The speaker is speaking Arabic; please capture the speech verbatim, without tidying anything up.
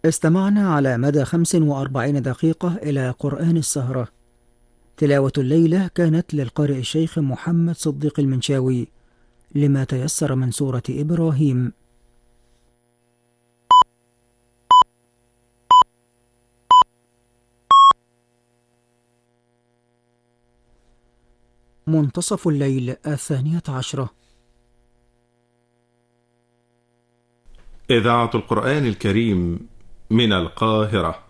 استمعنا على مدى خمس وأربعين دقيقة إلى قرآن السهرة. تلاوة الليلة كانت للقارئ الشيخ محمد صديق المنشاوي لما تيسر من سورة إبراهيم. منتصف الليل الثانية عشرة. إذاعة القرآن الكريم من القاهرة.